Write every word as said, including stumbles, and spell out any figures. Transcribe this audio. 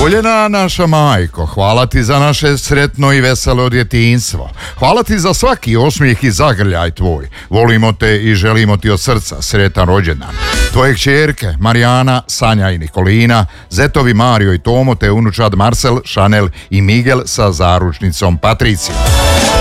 Voljena naša majko, hvala ti za naše sretno i veselo djetinjstvo. Hvala ti za svaki osmijeh i zagrljaj tvoj. Volimo te i želimo ti od srca sretan rođendan. Tvoje kćerke Marijana, Sanja i Nikolina, zetovi Mario i Tomo te unučad Marcel, Šanel i Miguel sa zaručnicom Patricijom.